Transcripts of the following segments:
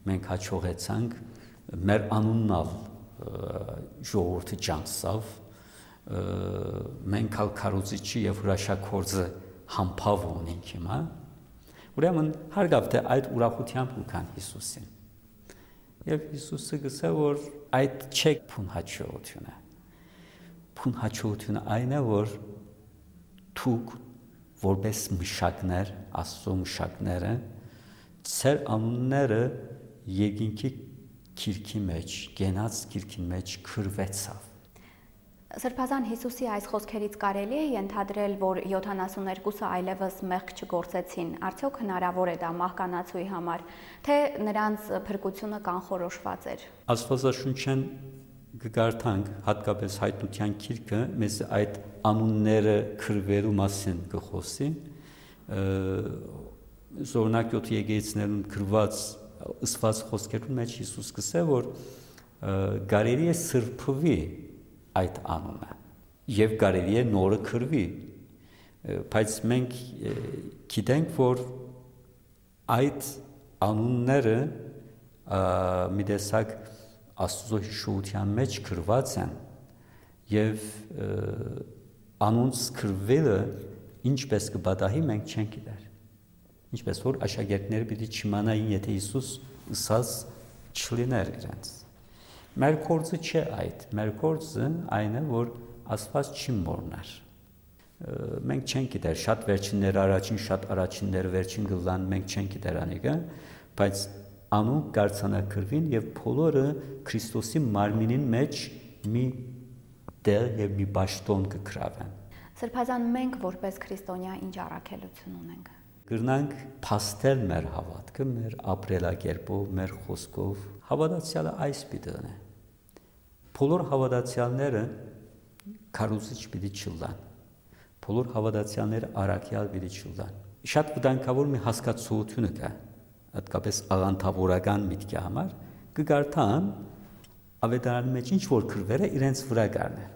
մենք հաջողեցանք մեր անուննալ ժողովրդի ջանցավ, մենք քարոզիչի եւ հրաշագործը համբավ ունենք հիմա, ուրեմն հարգավ թե այդ ուրախությամբ ուքան Հիսուսին։ Եվ Հիսուսը գսե որ այդ չէ փուն հաջողությունը։ Փուն հաջողությունը այն է որ դուք որպես մշակներ, Աստծո մշակները, ծեր անունները երկինքի քիրքի մեջ, գենաց քիրքին մեջ քրվեցավ։ Սրբազան Հիսուսի այս խոսքերից կարելի է ենթադրել, որ 72-ը այլևս մեղք չգործեցին, արդյոք հնարավոր է դա մահկանացուի համար, թե նրանց փրկությունը կանխորոշված էր։ Աստվածաշունչեն գարտանք հատկապես հայտնության քիրքը մեզ այդ անունները քրվելու մասին կխոսի, Զորնակ 7 եկեղեցիներում քրված ըսված խոսքերում մեջ Հիսուս կսե որ կարելի է սրբվի այդ անունը եւ կարելի է նորը քրվի, բայց մենք գիտենք որ այդ անունները մի տեսակ Աստծո հիշողության մեջ քրված են եւ անոնց քրվելը ինչպես կբադահի մենք չենք գիտեր, ինչպես որ աշակերտները պիտի չիմանային եթե Հիսուս ըսած չլիներ իրենց։ Մեր կորձը չէ այդ, մեր կորձը այն է, որ Աստված չի մորներ։ Մենք չենք գիտեր, շատ վերջիններ առաջին, շատ առաջիններ վերջին գլան, մենք չենք գիտեր անիկը, բայց անուն կարծանակրվին եւ բոլորը Քրիստոսի մարմինին մեջ մի դեր եւ մի բաշտոն կգրավեն։ Սրբազան մենք որպես քրիստոնյա ինչ առաքելություն ունենք։ Գրնանք փաստել մեր հավատքը, մեր ապրելակերպով, մեր խոսքով, հավատացյալը այս պիտի է։ Բոլոր հավատացյալները քարոզիչ պիտի չլան։ Բոլոր հավատացյալները առաքյալ պիտի չլան։ Շատ վտանգավոր մի հասկացություն կա, հատկապես աղանդավորական միտքի համար, կգարտան ավետարանի մեջ ինչ որ քրվերը իրենց վրա կառնեն։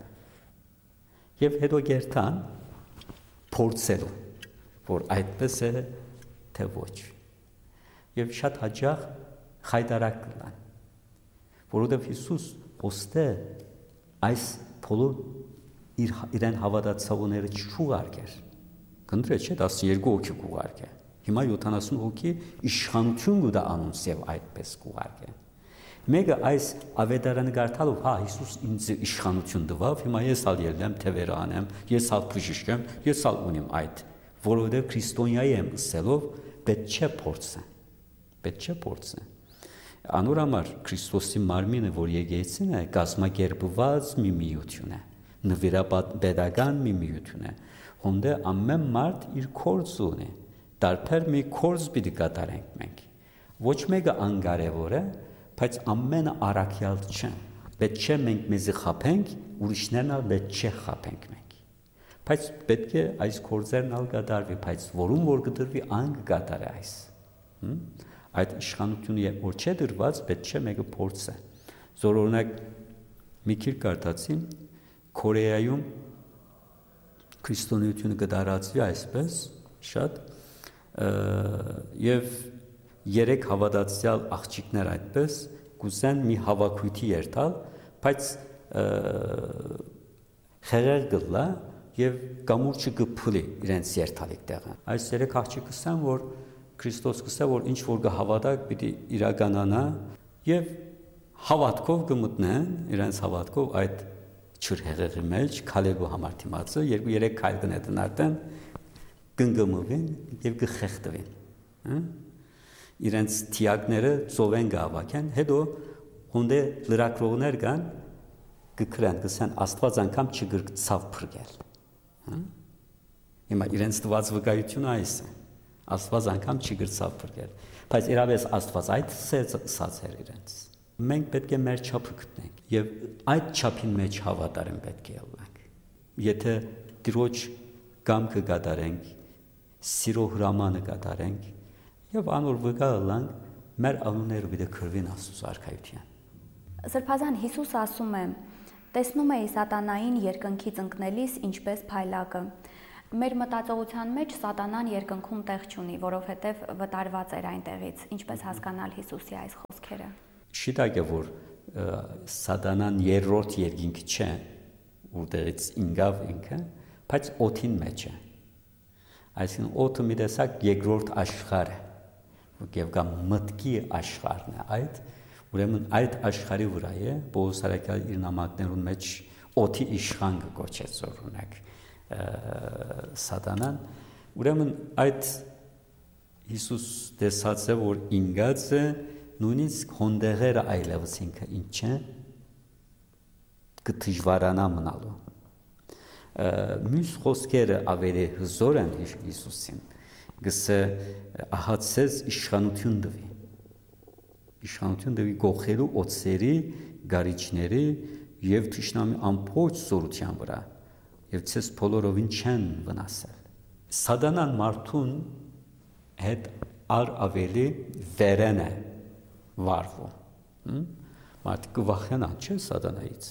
Եվ հետո գերտան փորձելու, որ այդպես է թե ոչ։ Եվ շատ հաճախ խայտարակ կլան, որովհետև Հիսուս ոստե այս բոլոր իրեն հավատացողները չուղարկեր։ Կնդրե չէ 12 հոգի կուղարկե։ Հիմա 70 հոգի իշխանություն կուտա անոնց եւ այդպես կուղարկե։ Մեկը այս ավետարանը գարտալով, հա Հիսուս ինձ իշխանություն տվավ, հիմա ես ալ ելնեմ թևերը անեմ, ես ալ բժիշկեմ, ես ալ ունիմ այդ, որովհետև քրիստոնյայի եմ ըսելով պետք չէ փորձը։ Պետք չէ փորձը։ Անոր համար Քրիստոսի մարմինը, որ եկեղեցին է, կազմակերպված մի միություն է, նվիրապետական մի միություն է, հոնդե ամեն մարդ իր կորձ ունի, տարբեր մի կորձ պիտի կատարենք մենք։ Ոչ մեկը անկարևոր է, բայց ամենը առաքյալ չեն։ Պետք չէ մենք մեզի խափենք, ուրիշներն ալ պետք չէ խափենք մենք։ Բայց պետք է այս կորձերն ալ կատարվի, բայց որում որ կդրվի ան կկատարի այս։ Այդ իշխանությունը որ չէ դրված, պետք չէ մեկը փորձը։ Զոր օրինակ մի քիչ կարդացի Կորեայում քրիստոնեությունը կդարածվի այսպես շատ եւ 3 հավատացյալ աղջիկներ այդպես կուզեն մի հավաքույթի երթալ, բայց խեղեր գլա եւ կամուրջը կփլի իրենց երթալիք տեղը։ Այս 3 աղջիկ կսան, որ Քրիստոս կսա, որ ինչ որ կհավատակ պիտի իրականանա եւ հավատքով կմտնեն, իրենց հավատքով այդ չրհեղեղի մեջ քալելու համար դիմացը 2-3 քայլ կնետեն արդեն կնգմվին եւ կխեղդվին։ Իրենց թիակները ծովեն գավակեն, հետո հոնդե լրակրողներ կան կգրան, կսան Աստված անգամ չգրկցավ փրկել։ Հիմա իրենց տված վկայությունը այս է։ Աստված անգամ չգրկցավ փրկել։ Բայց իրավես Աստված այդ ասած էր իրենց։ Մենք պետք է մեր չափը գտնենք եւ այդ չափին մեջ հավատարիմ պետք է ելնենք։ Եթե Տիրոջ կամքը կատարենք, սիրո հրամանը կատարենք եւ անոր վկայալանք, մեր անունները պիտի քրվին Աստծո արքայության։ Սրբազան Հիսուսը ասում է. տեսնում էի սատանային երկնքից ընկնելիս ինչպես փայլակը։ Մեր մտածողության մեջ սատանան երկնքում տեղ չունի, որովհետև վտարված էր այնտեղից, ինչպես հասկանալ Հիսուսի այս խոսքերը։ խոսքերը։ Շիտակ է, որ սատանան երրորդ երկինք չէ, որտեղից ինգավ ինքը, բայց օդին մեջ է։ Այսինքն օդը մի տեսակ երկրորդ աշխարհ է, եւ կամ մտքի աշխարհն է այդ, ուրեմն այդ աշխարհի վրա է Պողոս Արաքյալը իր նամակներուն մեջ օդի իշխան կոչեց օրինակ սատանան, ուրեմն այդ Հիսուս տեսած է, որ ինգած է նույնիսկ հոնդեղերը այլևս ինքը ինչ է կդժվարանա մնալու։ Մյուս խոսքերը ավելի հզոր են Հիսուսին, գսե ահացես իշխանություն դվի գողելու օծերի, գարիչների եւ թշնամի ամբողջ զորության վրա եւ ցես բոլորովին չեն վնասել։ Սատանան մարդուն հետ ավելի վերեն է վարվում։ Մարդը կվախենա, չէ՞ սատանայից։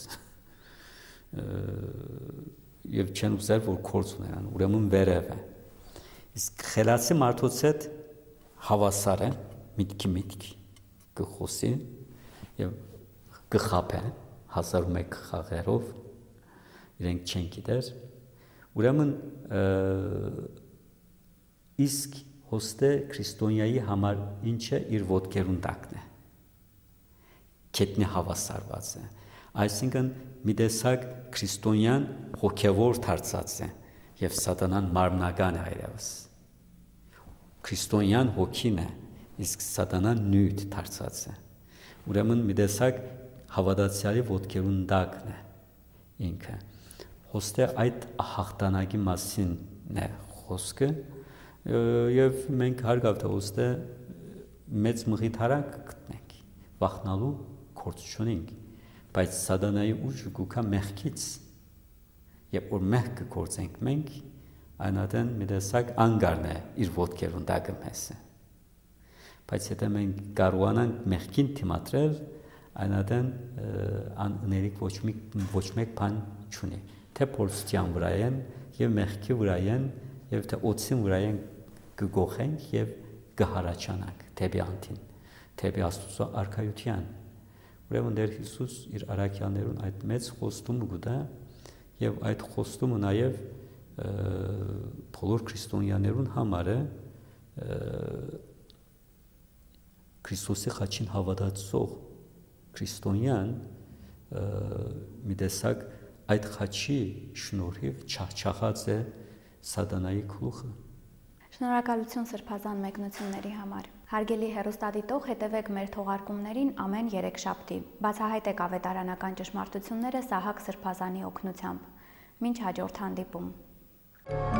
Եվ չեն ուզել, որ կորց ունենան, ուրեմն վերև է։ Իսկ խելացի մարդոց հետ հավասար է, միտքի կխոսի եւ կխափե 1001 խաղերով, իրենք չեն գիտեր, ուրեմն իսկ հոստե քրիստոնյայի համար ինչ է իր ոտքերուն տակն է, կետնի հավասարված է, այսինքն մի տեսակ քրիստոնյան հոգևոր դարձած է եւ սատանան մարմնական է այլևս։ Քրիստոնյան հոգին է, իսկ սատանան նյութ դարձած է։ Ուրեմն մի տեսակ հավատացյալի ոտքերուն տակն է ինքը։ Հոստե այդ հաղթանակի մասին է խոսքը եւ մենք հարգավ թե հոստե մեծ մղիթարակ գտնենք, վախնալու գործ չունենք, բայց սատանայի ուժը գուքա մեղքից, երբ որ մեղք կգործենք մենք, այնադեն մի տեսակ անգարն է իր ոտքերուն տակը մեզ։ Բայց եթե մենք կարողանանք մեղքին դիմադրել, այնադեն աներիկ ոչ մեկ բան չունի, թե փորձության վրա են եւ մեղքի վրա են եւ թե օծին վրա են կգողենք եւ կհարաճանանք դեպի անտին, դեպի Աստծո արքայության։ Ուրեմն Տեր Հիսուս իր արաքյաներուն այդ մեծ խոստումը գտա եւ այդ խոստումը նաեւ բոլոր քրիստոնյաներուն համար է Քրիստոսի խաչին հավատացող քրիստոնյան մի տեսակ այդ խաչի շնորհիվ չախչախած է սատանայի գլուխը։ Շնորհակալություն սրբազան մեկնությունների համար։ Հարգելի հեռուստադիտող, հետևեք մեր թողարկումներին ամեն երեքշաբթի։ Բացահայտեք ավետարանական ճշմարտությունները Սահակ Սրբազանի օգնությամբ։ Մինչ հաջորդ հանդիպում։